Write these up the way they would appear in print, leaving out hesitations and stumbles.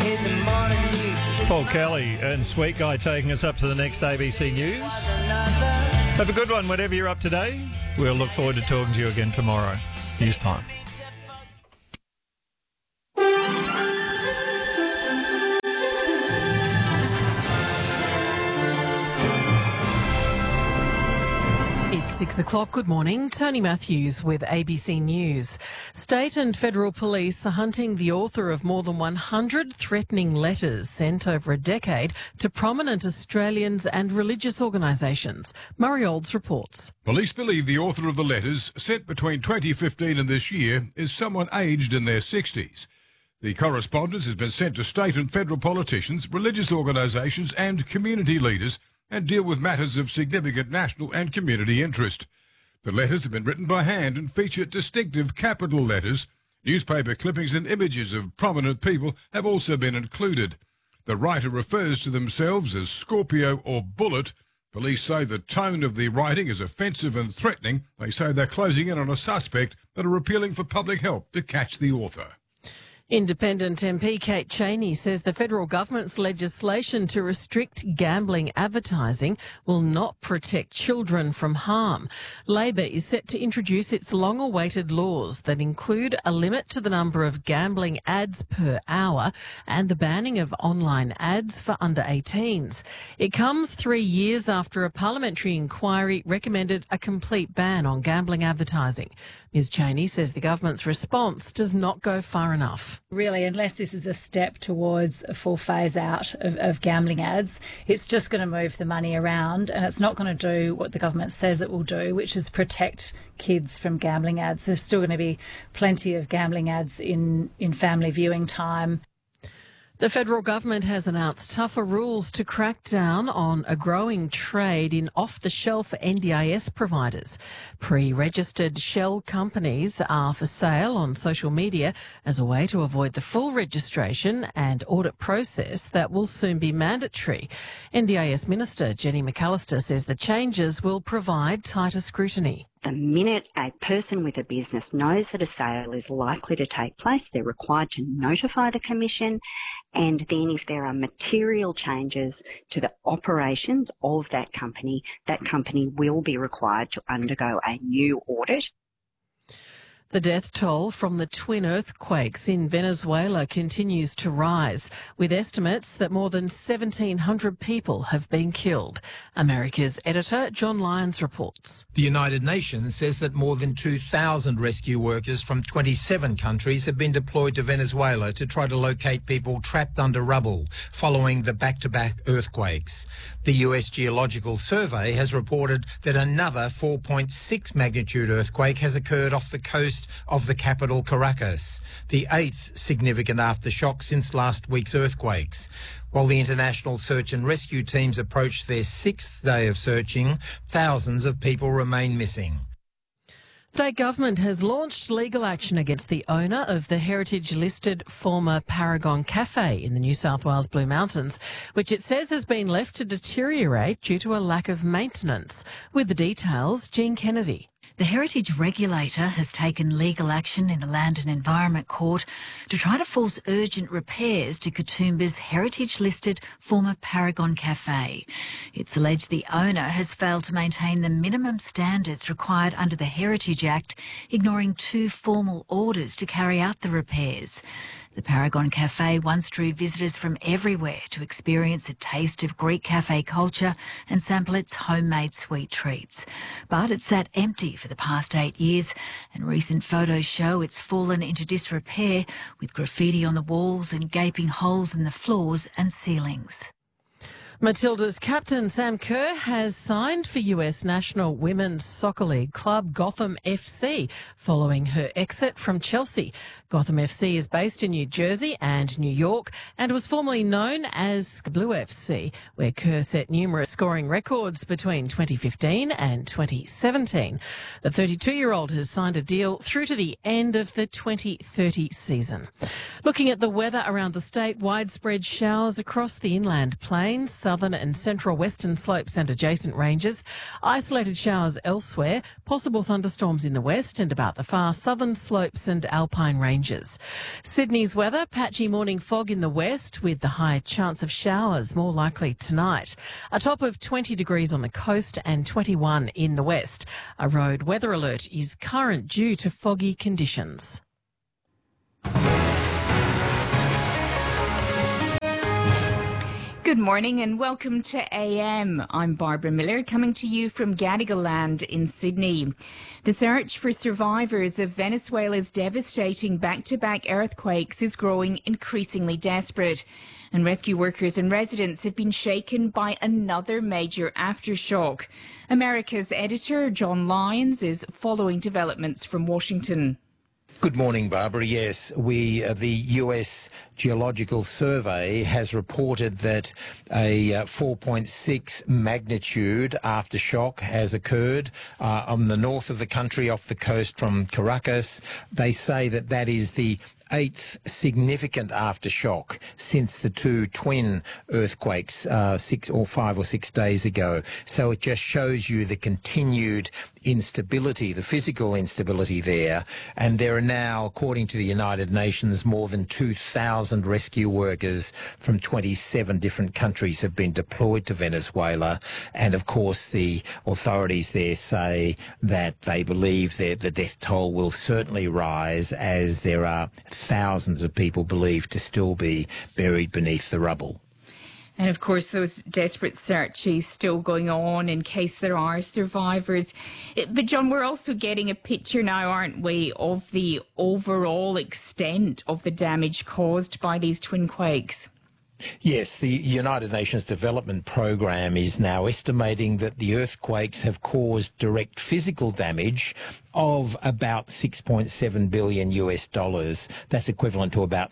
Paul Kelly and Sweet Guy taking us up to the next ABC News. Have a good one, whatever you're up today. We'll look forward to talking to you again tomorrow. News time. It's 6 o'clock. Good morning. Tony Matthews with ABC News. State and federal police are hunting the author of more than 100 threatening letters sent over a decade to prominent Australians and religious organisations. Murray Olds reports. Police believe the author of the letters, sent between 2015 and this year, is someone aged in their 60s. The correspondence has been sent to state and federal politicians, religious organisations and community leaders, and deal with matters of significant national and community interest. The letters have been written by hand and feature distinctive capital letters. Newspaper clippings and images of prominent people have also been included. The writer refers to themselves as Scorpio or Bullet. Police say the tone of the writing is offensive and threatening. They say they're closing in on a suspect but are appealing for public help to catch the author. Independent MP Kate Chaney says the federal government's legislation to restrict gambling advertising will not protect children from harm. Labor is set to introduce its long-awaited laws that include a limit to the number of gambling ads per hour and the banning of online ads for under 18s. It comes 3 years after a parliamentary inquiry recommended a complete ban on gambling advertising. Ms Chaney says the government's response does not go far enough. Really, unless this is a step towards a full phase out of gambling ads, it's just going to move the money around and it's not going to do what the government says it will do, which is protect kids from gambling ads. There's still going to be plenty of gambling ads in family viewing time. The federal government has announced tougher rules to crack down on a growing trade in off-the-shelf NDIS providers. Pre-registered shell companies are for sale on social media as a way to avoid the full registration and audit process that will soon be mandatory. NDIS Minister Jenny McAllister says the changes will provide tighter scrutiny. The minute a person with a business knows that a sale is likely to take place, they're required to notify the Commission, and then if there are material changes to the operations of that company will be required to undergo a new audit. The death toll from the twin earthquakes in Venezuela continues to rise, with estimates that more than 1,700 people have been killed. America's editor, John Lyons, reports. The United Nations says that more than 2,000 rescue workers from 27 countries have been deployed to Venezuela to try to locate people trapped under rubble following the back-to-back earthquakes. The US Geological Survey has reported that another 4.6 magnitude earthquake has occurred off the coast of the capital Caracas, the 8th significant aftershock since last week's earthquakes. While the international search and rescue teams approach their 6th day of searching, thousands of people remain missing. State government has launched legal action against the owner of the heritage-listed former Paragon Cafe in the New South Wales Blue Mountains, which it says has been left to deteriorate due to a lack of maintenance. With the details, Jean Kennedy. The Heritage Regulator has taken legal action in the Land and Environment Court to try to force urgent repairs to Katoomba's heritage-listed former Paragon Cafe. It's alleged the owner has failed to maintain the minimum standards required under the Heritage Act, ignoring 2 formal orders to carry out the repairs. The Paragon Cafe once drew visitors from everywhere to experience a taste of Greek cafe culture and sample its homemade sweet treats. But it's sat empty for the past 8 years, and recent photos show it's fallen into disrepair, with graffiti on the walls and gaping holes in the floors and ceilings. Matilda's captain Sam Kerr has signed for US National Women's Soccer League club Gotham FC following her exit from Chelsea. Gotham FC is based in New Jersey and New York and was formerly known as Blue FC, where Kerr set numerous scoring records between 2015 and 2017. The 32-year-old has signed a deal through to the end of the 2030 season. Looking at the weather around the state, widespread showers across the inland plains, southern and central western slopes and adjacent ranges, isolated showers elsewhere, possible thunderstorms in the west and about the far southern slopes and alpine ranges. changes. Sydney's weather, patchy morning fog in the west with the high chance of showers more likely tonight. A top of 20 degrees on the coast and 21 in the west. A road weather alert is current due to foggy conditions. Good morning and welcome to AM. I'm Barbara Miller, coming to you from Gadigal Land in Sydney. The search for survivors of Venezuela's devastating back-to-back earthquakes is growing increasingly desperate, and rescue workers and residents have been shaken by another major aftershock. America's editor, John Lyons, is following developments from Washington. Good morning, Barbara. Yes, the US Geological Survey has reported that a 4.6 magnitude aftershock has occurred on the north of the country off the coast from Caracas. They say that that is the 8th significant aftershock since the two twin earthquakes 5 or 6 days ago. So it just shows you the continued instability, the physical instability there. And there are now, according to the United Nations, more than 2,000 rescue workers from 27 different countries have been deployed to Venezuela. And of course, the authorities there say that they believe that the death toll will certainly rise, as there are thousands of people believed to still be buried beneath the rubble. And of course, those desperate searches still going on in case there are survivors. But John, we're also getting a picture now, aren't we, of the overall extent of the damage caused by these twin quakes? Yes, the United Nations Development Programme is now estimating that the earthquakes have caused direct physical damage of about $6.7 billion US. That's equivalent to about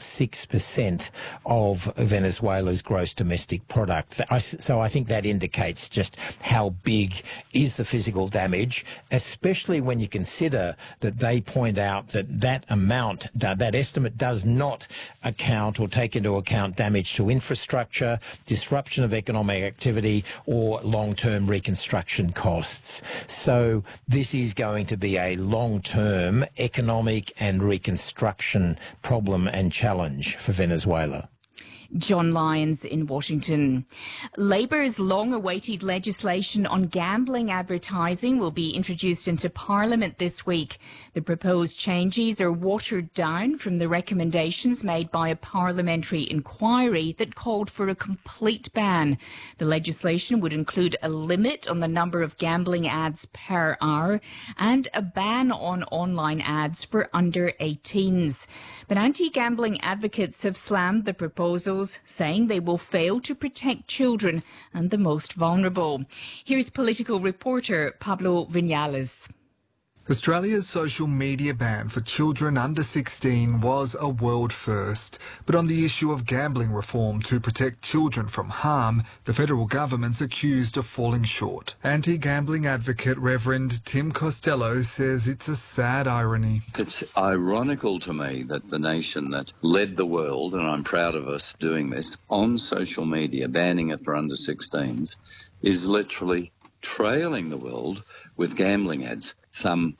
6% of Venezuela's gross domestic product. So I think that indicates just how big is the physical damage, especially when you consider that they point out that that amount, that estimate does not account or take into account damage to infrastructure, disruption of economic activity, or long-term reconstruction costs. So this is going to be a long-term economic and reconstruction problem and challenge for Venezuela. John Lyons in Washington. Labour's long-awaited legislation on gambling advertising will be introduced into Parliament this week. The proposed changes are watered down from the recommendations made by a parliamentary inquiry that called for a complete ban. The legislation would include a limit on the number of gambling ads per hour and a ban on online ads for under 18s. But anti-gambling advocates have slammed the proposal, saying they will fail to protect children and the most vulnerable. Here's political reporter Pablo Vinales. Australia's social media ban for children under 16 was a world first. But on the issue of gambling reform to protect children from harm, the federal government's accused of falling short. Anti-gambling advocate Reverend Tim Costello says it's a sad irony. It's ironical to me that the nation that led the world, and I'm proud of us doing this, on social media, banning it for under 16s, is literally trailing the world with gambling ads. Some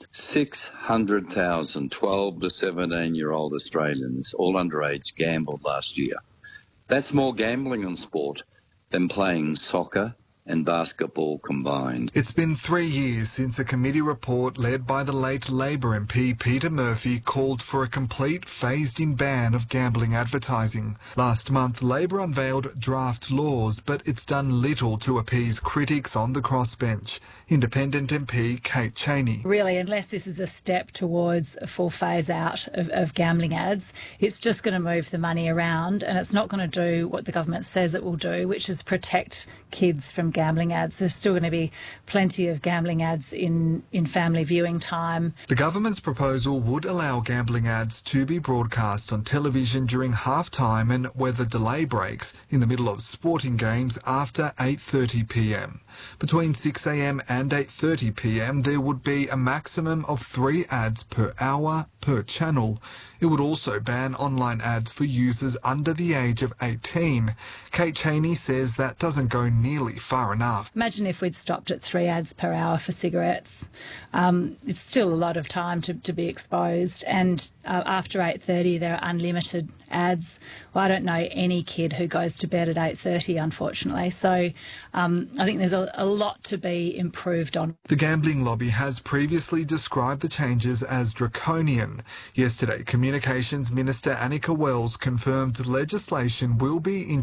600,000 12 to 17-year-old Australians, all underage, gambled last year. That's more gambling on sport than playing soccer and basketball combined. It's been 3 years since a committee report led by the late Labor MP Peter Murphy called for a complete phased-in ban of gambling advertising. Last month, Labor unveiled draft laws, but it's done little to appease critics on the crossbench. Independent MP Kate Chaney. Really, unless this is a step towards a full phase out of gambling ads, it's just going to move the money around, and it's not going to do what the government says it will do, which is protect kids from gambling ads. There's still going to be plenty of gambling ads in family viewing time. The government's proposal would allow gambling ads to be broadcast on television during half-time and weather delay breaks in the middle of sporting games after 8:30 p.m. Between 6 a.m. and 8:30 p.m. there would be a maximum of 3 ads per hour per channel. It would also ban online ads for users under the age of 18. Kate Cheney says that doesn't go nearly far enough. Imagine if we'd stopped at 3 ads per hour for cigarettes. It's still a lot of time to be exposed, and after 8:30 there are unlimited ads. Well, I don't know any kid who goes to bed at 8:30, unfortunately. So I think there's a lot to be improved on. The gambling lobby has previously described the changes as draconian. Yesterday, Communications Minister Annika Wells confirmed legislation will be introduced